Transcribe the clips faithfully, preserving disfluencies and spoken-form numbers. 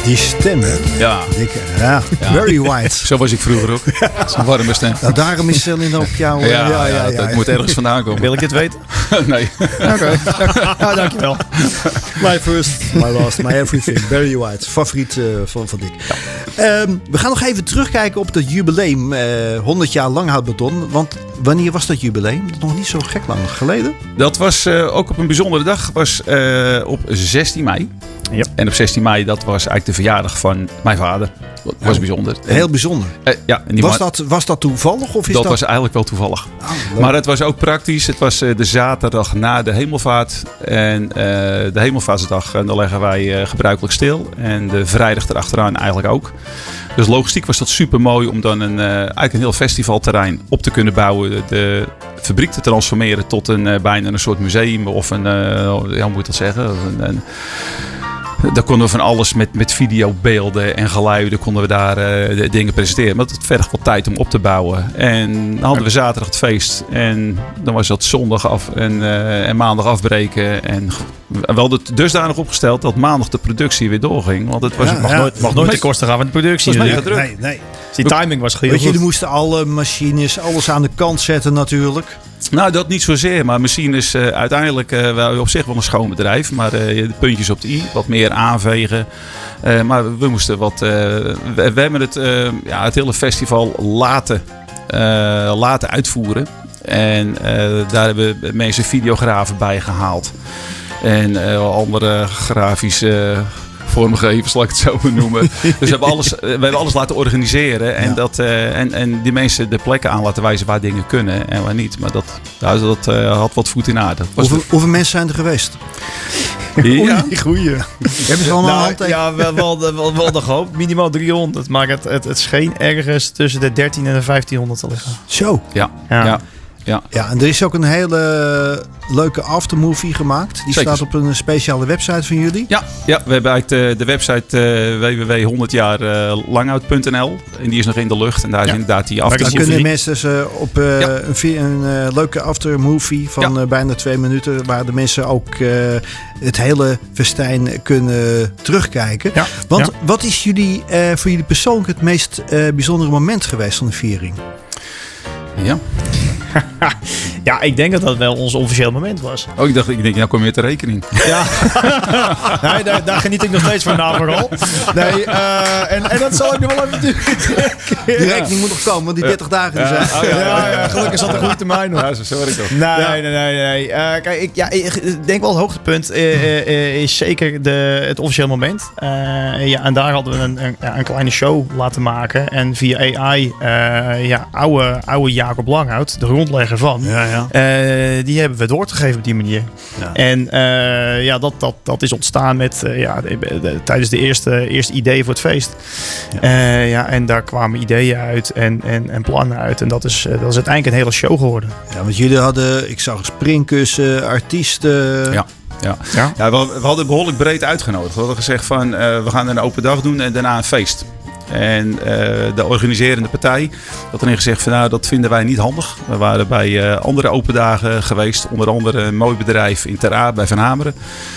Die stem, hè? Ja. Dikke, ja. ja. Barry White. Zo was ik vroeger ook. Zo'n warme stem. Nou, daarom is Celine op jou. Ja, ja, ja, ja, ja, dat ja. moet ergens vandaan komen. Wil ik dit weten? Nee. Oké. Okay. Ja, dankjewel. My first, my last, my everything. Barry White. Favoriet uh, van, van Dick. Ja. Um, we gaan nog even terugkijken op dat jubileum. Uh, honderd jaar Langhoutbeton. Want wanneer was dat jubileum? Dat is nog niet zo gek lang geleden. Dat was uh, ook op een bijzondere dag. was uh, op zestien mei. Ja. En op zestien mei, dat was eigenlijk de verjaardag van mijn vader. Dat was oh, bijzonder. Heel bijzonder. Uh, ja, en die was, dat, was dat toevallig? Of is dat, dat was eigenlijk wel toevallig. Oh, maar het was ook praktisch. Het was uh, de zaterdag na de hemelvaart. En uh, de hemelvaartsdag, uh, dan leggen wij uh, gebruikelijk stil. En de vrijdag erachteraan eigenlijk ook. Dus logistiek was dat super mooi om dan een, uh, eigenlijk een heel festivalterrein op te kunnen bouwen. De, de fabriek te transformeren tot een, uh, bijna een soort museum. Of een, uh, ja, hoe moet ik dat zeggen? Een, een, Daar konden we van alles met, met videobeelden en geluiden konden we daar uh, dingen presenteren. Maar het vergt wat tijd om op te bouwen. En dan hadden we zaterdag het feest. En dan was dat zondag af en, uh, en maandag afbreken. En we hadden het dusdanig opgesteld dat maandag de productie weer doorging. Want het was, ja, mag, ja, nooit, mag nooit ten koste gaan van de productie. Was ja, druk. Nee, nee. Dus die timing was heel goed. Jullie moesten alle machines, alles aan de kant zetten natuurlijk. Nou, dat niet zozeer. Maar machines uh, uiteindelijk uh, wel op zich wel een schoon bedrijf. Maar uh, de puntjes op de i, wat meer aanvegen. Uh, maar we moesten wat... Uh, we, we hebben het, uh, ja, het hele festival laten, uh, laten uitvoeren. En uh, daar hebben we mensen videografen bij gehaald. En uh, andere grafische... vormgevers, zal ik het zo noemen. Dus we hebben alles, we hebben alles laten organiseren. En, ja. dat, uh, en, en die mensen de plekken aan laten wijzen waar dingen kunnen en waar niet. Maar dat, nou, dat uh, had wat voet in aarde. Hoeveel, hoeveel mensen zijn er geweest? Ja, goeie. Hebben ze allemaal nou, handteken? Ja, wel, wel, wel, wel de hoop. Minimaal driehonderd. Maar het, het, het scheen ergens tussen de dertien en de vijftienhonderd te liggen. Zo. Ja, ja. ja. Ja. ja, en er is ook een hele leuke aftermovie gemaakt. Die Zeker. staat op een speciale website van jullie. Ja, ja we hebben eigenlijk de, de website uh, w w w punt honderd jaar langhout punt n l. En die is nog in de lucht. En daar is ja. inderdaad die aftermovie. Daar kunnen mensen dus, uh, op uh, ja. een, een uh, leuke aftermovie van ja. uh, bijna twee minuten. Waar de mensen ook uh, het hele festijn kunnen terugkijken. Ja. Want ja. wat is jullie, uh, voor jullie persoonlijk het meest uh, bijzondere moment geweest van de viering? Ja. Ja, ik denk dat dat wel ons officieel moment was. Oh, ik dacht, ik denk, nou kom je te rekening. Ja, nee, daar, daar geniet ik nog steeds van na vooral. Nee, uh, en, en dat zal ik nog wel even doen. De rekening moet nog komen, want die dertig dagen die zijn. Ja, oh, ja, ja, ja, gelukkig is dat een goede termijn nog. Ja, zo werkt dat. Nee, ja. nee, nee, nee. Uh, kijk, ik, ja, ik denk wel het hoogtepunt uh, uh, is zeker de, het officieel moment. Uh, ja, en daar hadden we een, een, een kleine show laten maken. En via A I, uh, ja, oude, oude Jacob Langhout, de grondlegger van, ja, ja. Uh, die hebben we doorgegeven op die manier. Ja. En uh, ja, dat, dat, dat is ontstaan met uh, ja, de, de, de, tijdens de eerste, eerste ideeën voor het feest. Ja. Uh, ja, en daar kwamen ideeën uit en, en, en plannen uit. En dat is, uh, dat is uiteindelijk een hele show geworden. Ja, want jullie hadden, ik zag springkussen, artiesten. Ja. Ja. Ja? Ja, we, we hadden behoorlijk breed uitgenodigd. We hadden gezegd van uh, we gaan een open dag doen en daarna een feest. En uh, de organiserende partij had erin gezegd van nou, dat vinden wij niet handig. We waren bij uh, andere open dagen geweest. Onder andere een mooi bedrijf in Ter Aar bij Van Hameren.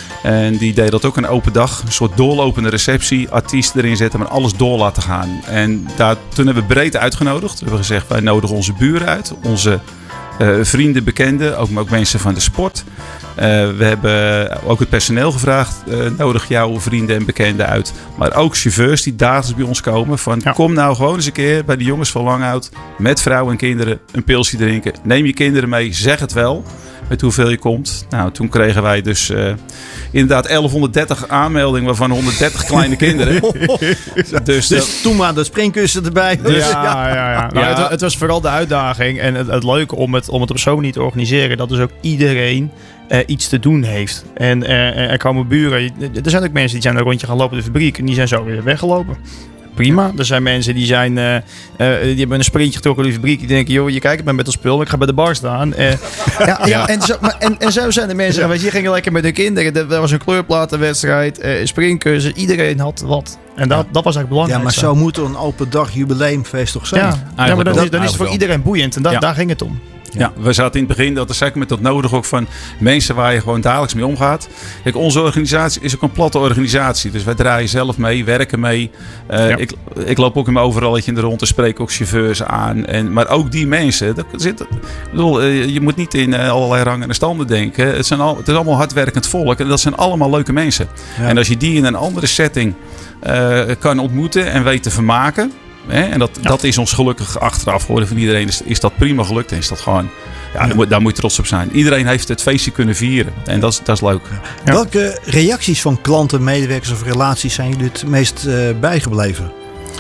En die deed dat ook een open dag. Een soort doorlopende receptie. Artiesten erin zetten, maar alles door laten gaan. En daar, toen hebben we breed uitgenodigd. We hebben gezegd wij nodigen onze buren uit. Onze uh, vrienden, bekenden. Ook, ook mensen van de sport. Uh, we hebben ook het personeel gevraagd. Uh, nodig jouw vrienden en bekenden uit. Maar ook chauffeurs die dagelijks bij ons komen. Van ja. kom nou gewoon eens een keer bij de jongens van Langhout. Met vrouwen en kinderen een pilsje drinken. Neem je kinderen mee. Zeg het wel. Met hoeveel je komt. Nou, toen kregen wij dus uh, inderdaad elfhonderddertig aanmeldingen. Waarvan honderddertig kleine kinderen. dus dus uh, toen maar de springkussen erbij. Dus, ja, ja, ja. ja. Nou, het, het was vooral de uitdaging. En het, het leuke om het, om het op zo'n manier te organiseren. Dat dus ook iedereen Uh, iets te doen heeft. En uh, er komen buren. Er zijn ook mensen die zijn een rondje gaan lopen in de fabriek. En die zijn zo weer weggelopen. Prima. Er zijn mensen die zijn uh, uh, die hebben een sprintje getrokken in de fabriek. Die denken, joh, je kijkt met met dat spul. Ik ga bij de bar staan. Uh, ja, ja, en, zo, maar, en, en zo zijn de mensen. Ja. Weet je, die gingen lekker met hun kinderen. Er was een kleurplatenwedstrijd. Uh, springkussen. Iedereen had wat. En dat, ja. dat was eigenlijk belangrijk. Ja, maar zo moet er een open dag jubileumfeest toch zijn? Ja, ja maar dan, dan is het voor iedereen boeiend. En da, ja. daar ging het om. Ja, we zaten in het begin, dat is zeker met dat nodig ook van mensen waar je gewoon dagelijks mee omgaat. Kijk, onze organisatie is ook een platte organisatie. Dus wij draaien zelf mee, werken mee. Uh, ja. ik, ik loop ook in mijn overalletje in de rond en spreek ook chauffeurs aan. En, maar ook die mensen. Dat zit, ik bedoel, uh, je moet niet in uh, allerlei rangen en standen denken. Het, zijn al, het is allemaal hardwerkend volk en dat zijn allemaal leuke mensen. Ja. En als je die in een andere setting uh, kan ontmoeten en weet te vermaken. Hè, en dat, ja. dat is ons gelukkig achteraf geworden van iedereen. Is, is dat prima gelukt en is dat gewoon... Ja, ja. Daar, daar moet je trots op zijn. Iedereen heeft het feestje kunnen vieren. En dat is, dat is leuk. Ja. Welke reacties van klanten, medewerkers of relaties zijn jullie het meest uh, bijgebleven?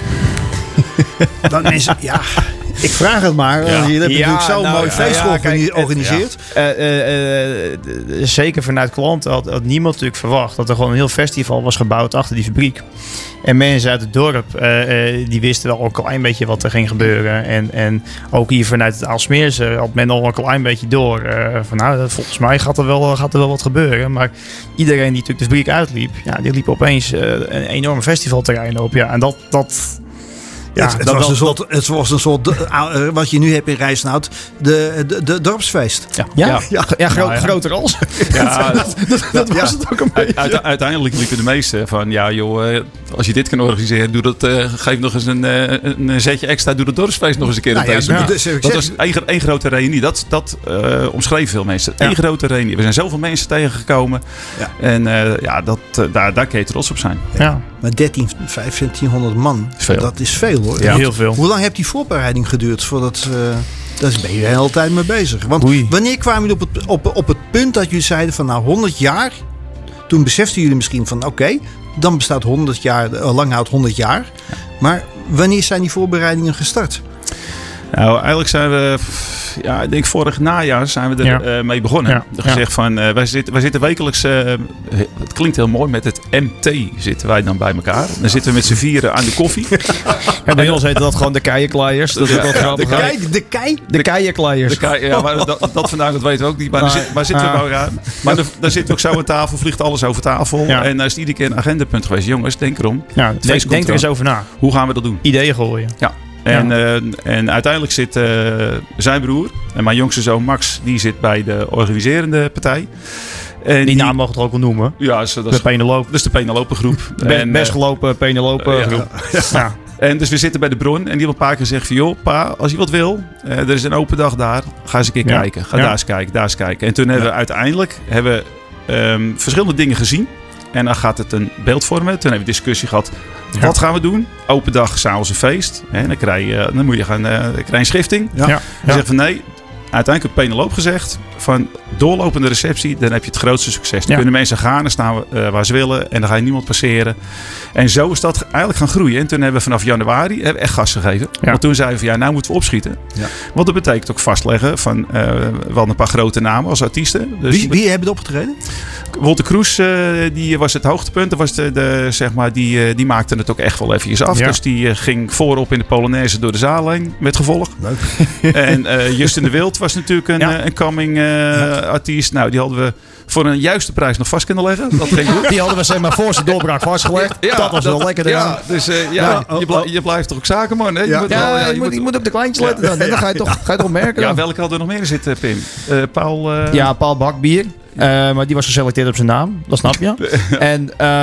Dat mensen, ja... Ik vraag het maar. Ja. Jullie hebben ja, natuurlijk zo'n nou, mooi feest ja, georganiseerd. Ja. Uh, uh, uh, zeker vanuit klanten had, had niemand natuurlijk verwacht dat er gewoon een heel festival was gebouwd achter die fabriek. En mensen uit het dorp, uh, uh, die wisten wel een klein beetje wat er ging gebeuren. En, en ook hier vanuit het Aalsmeerse had men al een klein beetje door. Uh, van nou, volgens mij gaat er, wel, gaat er wel wat gebeuren. Maar iedereen die natuurlijk de fabriek uitliep, ja, die liep opeens uh, een enorme festivalterrein op. Ja, en dat... dat Ja, het, het, dat, was dat, een soort, het was een soort, uh, wat je nu hebt in Rijssenhout, de, de, de dorpsfeest. Ja, ja, ja. ja, ja, gro- ja, ja. groter als. Ja, dat, dat, dat was ja. het ook een beetje. Uite- uiteindelijk liepen de meesten van, ja joh, uh, als je dit kan organiseren, doe dat, uh, geef nog eens een, uh, een zetje extra, doe het dorpsfeest nog eens een keer. Nou, op ja, deze ja. Dus, uh, dat was één, één grote reunie, dat, dat uh, omschreef veel mensen. Eén ja. grote reunie. We zijn zoveel mensen tegengekomen ja. en uh, ja, dat, uh, daar, daar kun je trots op zijn. Ja. Ja. Maar dertien, vijftienhonderd man, is dat is veel hoor. Ja, heel veel. Hoe lang heeft die voorbereiding geduurd? Voordat, uh, daar ben je de hele tijd mee bezig. Want Oei. wanneer kwamen jullie op het, op, op het punt dat jullie zeiden van nou honderd jaar. Toen beseften jullie misschien van oké, okay, dan bestaat honderd jaar, uh, Langhout honderd jaar. Ja. Maar wanneer zijn die voorbereidingen gestart? Nou, eigenlijk zijn we, ja, ik denk vorig najaar zijn we er ja. uh, mee begonnen. Ja. Gezegd ja. van, uh, wij, zitten, wij zitten wekelijks, uh, het klinkt heel mooi, met het M T zitten wij dan bij elkaar. Dan zitten we met z'n vieren aan de koffie. En bij ons heet dat gewoon de keiekleiers. Dat is ook wel grappig. De kei? De kei? De keiekleiers. De kei, ja, maar dat, dat vandaag, dat weten we ook niet. Maar, ah, zit, maar zitten we ah. bij elkaar. Maar dan, dan zitten we ook zo aan tafel, vliegt alles over tafel. Ja. En dan is het iedere keer een agendapunt geweest. Jongens, denk erom. Ja, denk, denk er eens over na. Hoe gaan we dat doen? Ideeën gooien. Ja. En, ja. uh, en uiteindelijk zit uh, zijn broer en mijn jongste zoon Max, die zit bij de organiserende partij. En die, die naam mogen we het ook wel noemen. Ja, so, dat de Penelope. Dat is de Penelope groep. Be- en, best gelopen Penelope uh, groep. Ja. Ja. En dus we zitten bij de bron en die hebben een paar keer gezegd van joh, pa, als je wat wil, uh, er is een open dag daar, ga eens een keer ja. kijken. Ga ja. daar eens kijken, daar eens kijken. En toen ja. hebben we uiteindelijk hebben, um, verschillende dingen gezien. En dan gaat het een beeld vormen. Toen hebben we discussie gehad. Ja. Wat gaan we doen? Open dag, s'avonds een feest. En dan, krijg je, dan moet je gaan, uh, dan krijg je een schifting. Ja. Ja. En zegt van nee. Uiteindelijk heeft Penelope gezegd van doorlopende receptie, dan heb je het grootste succes. Dan ja. kunnen mensen gaan en staan uh, waar ze willen en dan ga je niemand passeren. En zo is dat eigenlijk gaan groeien. En toen hebben we vanaf januari hebben we echt gas gegeven. Ja. Want toen zeiden we van ja, nou moeten we opschieten. Ja. Want dat betekent ook vastleggen van uh, wel een paar grote namen als artiesten. Dus wie, wie hebben het opgetreden? Wolter Kroes, uh, die was het hoogtepunt. Dat was de, de, zeg maar, die, uh, die maakte het ook echt wel eventjes af. Ja. Dus die uh, ging voorop in de Polonaise door de zaal heen met gevolg. Leuk. En uh, Justin de Wild was natuurlijk een, ja. een coming uh, ja. artiest. Nou, die hadden we voor een juiste prijs nog vast kunnen leggen. Dat ging goed. Die hadden we zeg maar voor zijn doorbraak vastgelegd. Ja, dat was dat, wel lekker. Ja, dus uh, ja, ja oh, je, bl- je blijft toch ook zakenman. Hè? Je, ja. moet Ja, wel, ja, je, je, moet, je moet op de kleintjes letten dan. En dan ga je toch, ga je toch merken. Ja, welke hadden we nog meer zitten, Pim? Uh, Paul... Uh... Ja, Paul Bakbier. Uh, maar die was geselecteerd op zijn naam. Dat snap je. En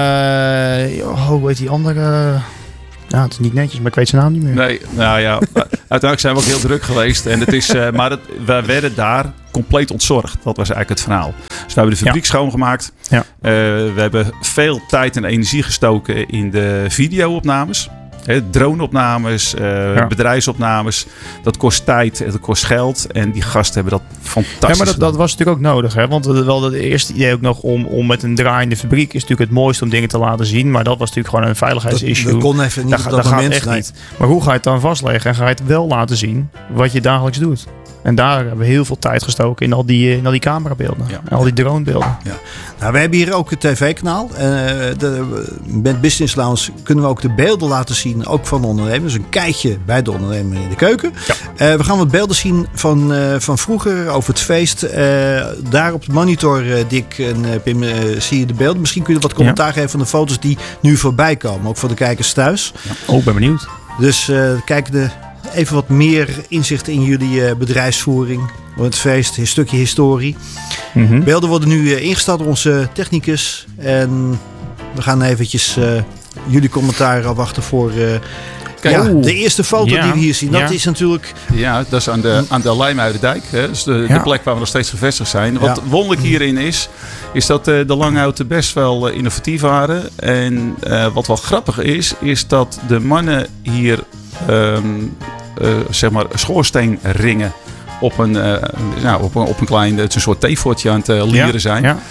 uh, oh, hoe heet die andere... Ja, het is niet netjes, maar ik weet zijn naam niet meer. Nee, nou ja, uiteindelijk zijn we ook heel druk geweest. En het is, uh, maar het, we werden daar compleet ontzorgd. Dat was eigenlijk het verhaal. Dus we hebben de fabriek ja. schoongemaakt. Ja. Uh, we hebben veel tijd en energie gestoken in de video-opnames. He, drone-opnames, uh, ja. bedrijfsopnames. Dat kost tijd, dat kost geld. En die gasten hebben dat fantastisch. Ja, maar dat, dat was natuurlijk ook nodig. Hè? Want wel het eerste idee ook nog om, om met een draaiende fabriek... is natuurlijk het mooiste om dingen te laten zien. Maar dat was natuurlijk gewoon een veiligheidsissue. Dat, dat kon even niet dat, op dat dat gaat moment. Echt niet. Maar hoe ga je het dan vastleggen? En ga je het wel laten zien wat je dagelijks doet? En daar hebben we heel veel tijd gestoken in al die, in al die camerabeelden. Ja. En al die dronebeelden. Ja. Nou, we hebben hier ook het tv-kanaal. Uh, de, met Business Lounge kunnen we ook de beelden laten zien. Ook van de ondernemers. Een kijkje bij de ondernemer in de keuken. Ja. Uh, we gaan wat beelden zien van, uh, van vroeger over het feest. Uh, daar op de monitor, uh, Dick en uh, Pim, uh, zie je de beelden. Misschien kun je wat commentaar ja. geven van de foto's die nu voorbij komen. Ook voor de kijkers thuis. Ja. Oh, ik ben benieuwd. Dus uh, kijk de... Even wat meer inzicht in jullie uh, bedrijfsvoering. Het feest, een stukje historie. Mm-hmm. Beelden worden nu uh, ingesteld door onze technicus. En we gaan eventjes uh, jullie commentaar afwachten voor uh, ja, de eerste foto ja. die we hier zien. Dat ja. is natuurlijk... Ja, dat is aan de, aan de Lijmuidendijk. Hè. Dus de, ja. de plek waar we nog steeds gevestigd zijn. Wat ja. wonderlijk hierin is, is dat uh, de Langhouten best wel uh, innovatief waren. En uh, wat wel grappig is, is dat de mannen hier um, uh, zeg maar schoorsteenringen op een, uh, nou, op een, op een klein, het is een soort theefortje aan het uh, lieren ja. zijn. Ja.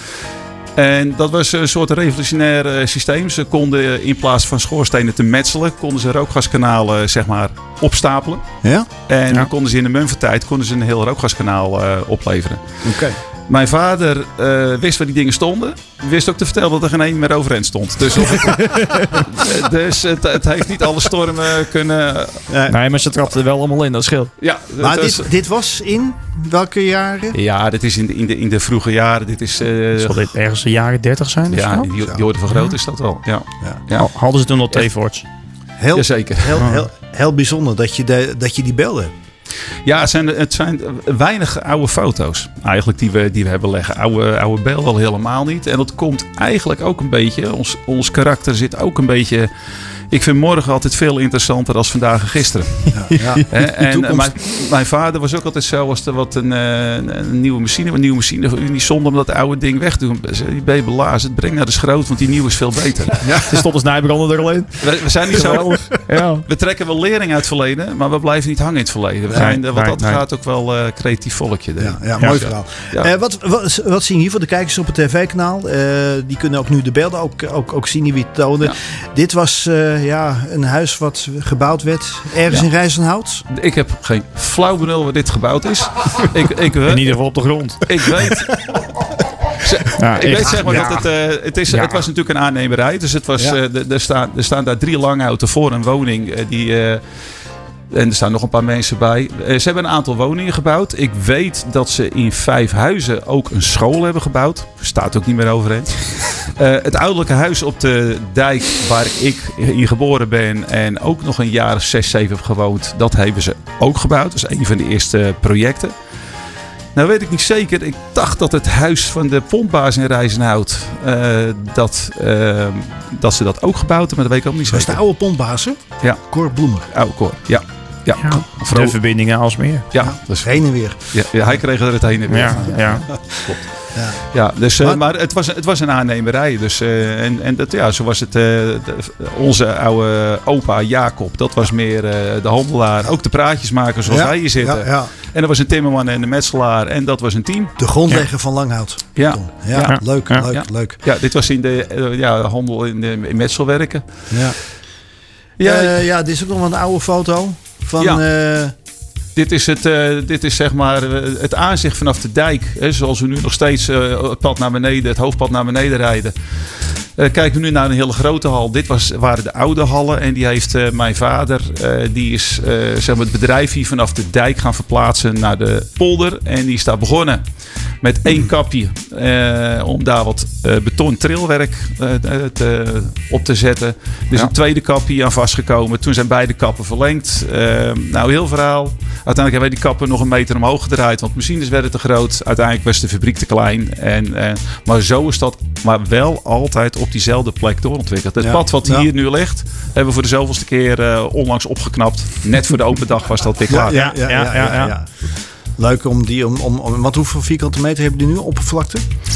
En dat was een soort revolutionair uh, systeem. Ze konden in plaats van schoorstenen te metselen, konden ze rookgaskanalen zeg maar opstapelen. Ja? En ja. dan konden ze in de Mumford-tijd konden ze een heel rookgaskanaal uh, opleveren. Oké. Okay. Mijn vader uh, wist waar die dingen stonden. Wist ook te vertellen dat er geen één meer overeind stond. Dus, of het, dus het, het heeft niet alle stormen kunnen... Nee, nee maar ze trapten er wel allemaal in, dat scheelt. Ja, maar dit, dit, dit was in welke jaren? Ja, dit is in de, in de, in de vroege jaren. Dit is, uh, Zal dit ergens de jaren dertig zijn? Ja, in die, die orde van groot is dat wel. Ja. Ja. Ja. Hadden ze toen al theeforts? Heel, Jazeker. Heel, heel, heel bijzonder dat je, de, dat je die beelden hebt. Ja, het zijn, het zijn weinig oude foto's eigenlijk die we, die we hebben leggen. Oude, oude beelden al helemaal niet. En dat komt eigenlijk ook een beetje... Ons, ons karakter zit ook een beetje... Ik vind morgen altijd veel interessanter dan vandaag en gisteren. Ja, ja. En mijn, mijn vader was ook altijd zo als er wat een, een nieuwe machine, een nieuwe machine, niet zonde om dat oude ding weg te doen. Die ben belazerd, breng naar de schroot, want die nieuwe is veel beter. Ja. Het is tot een snijbrander er alleen. We, we zijn niet zo. Ja. We trekken wel lering uit het verleden, maar we blijven niet hangen in het verleden. We zijn, nee, wat dat nee. gaat, ook wel uh, creatief volkje. Ja, ja, mooi ja. verhaal. Ja. Uh, wat, wat, wat zien hier voor de kijkers op het tv-kanaal? Uh, die kunnen ook nu de beelden ook, ook, ook zien die we tonen. Ja. Dit was uh, ja, een huis wat gebouwd werd ergens ja. in Rijzenhout. Ik heb geen flauw benul waar dit gebouwd is. ik, ik, in ieder geval op de grond. Ik weet... Ja, ik weet zeg maar ja. dat het, uh, het, is, ja. het was natuurlijk een aannemerij. Dus het was, ja. uh, er, staan, er staan daar drie Langhouten voor een woning. Uh, die, uh, en er staan nog een paar mensen bij. Uh, ze hebben een aantal woningen gebouwd. Ik weet dat ze in vijf huizen ook een school hebben gebouwd. Staat ook niet meer overheen. Uh, het ouderlijke huis op de dijk waar ik in geboren ben en ook nog een jaar of zes, zeven heb gewoond. Dat hebben ze ook gebouwd. Dat is een van de eerste projecten. Nou weet ik niet zeker. Ik dacht dat het huis van de pompbaas in Rijzenhout, uh, dat, uh, dat ze dat ook gebouwd hebben. Maar dat weet ik ook niet zeker. Dat is de oude pompbaas, hè? Ja. Cor Bloemer. Oude Cor, ja. Ja. ja. De verbindingen als meer. Ja. ja. Dus heen en weer. Ja, ja, hij kreeg er het heen en weer. Ja, ja. ja. Klopt. Ja, ja dus, uh, maar, maar het, was, het was een aannemerij. Dus, uh, en en dat, ja, zo was het. Uh, de, onze oude opa Jacob, dat was meer uh, de handelaar. Ook de praatjes maken zoals ja, wij hier zitten. Ja, ja. En er was een timmerman en een metselaar. En dat was een team. De grondlegger ja. van Langhout. Ja. Ja, ja. Leuk, ja. leuk, ja. leuk. Ja, dit was in de uh, ja, handel in, de, in metselwerken. Ja. Ja, uh, ja, dit is ook nog wel een oude foto van... Ja. Uh, Dit is, het, uh, dit is zeg maar het aanzicht vanaf de dijk. Hè, zoals we nu nog steeds uh, het pad naar beneden, het hoofdpad naar beneden rijden. Uh, kijken we nu naar een hele grote hal. Dit was, waren de oude hallen. En die heeft uh, mijn vader, uh, die is uh, zeg maar het bedrijf hier vanaf de dijk gaan verplaatsen naar de polder. En die is daar begonnen met één kapje. Uh, om daar wat uh, beton trilwerk uh, te, op te zetten. Er is ja. een tweede kapje aan vastgekomen. Toen zijn beide kappen verlengd. Uh, nou, heel verhaal. Uiteindelijk hebben wij die kappen nog een meter omhoog gedraaid. Want machines werden te groot. Uiteindelijk was de fabriek te klein. En, uh, maar zo is dat maar wel altijd op diezelfde plek doorontwikkeld. Het ja. pad wat hier ja. nu ligt, hebben we voor de zoveelste keer uh, onlangs opgeknapt. Net voor de open dag was dat weer klaar. Ja, ja, ja, ja, ja, ja, ja. Leuk om die... Om, om, om, want hoeveel vierkante meter hebben die nu oppervlakte?